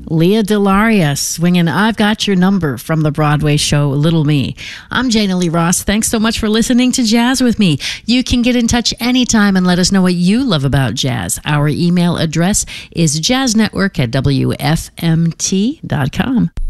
Leah Delaria swinging I've Got Your Number from the Broadway show Little Me. I'm Jana Lee Ross. Thanks so much for listening to Jazz with me. You can get in touch anytime and let us know what you love about jazz. Our email address is jazznetwork@wfmt.com.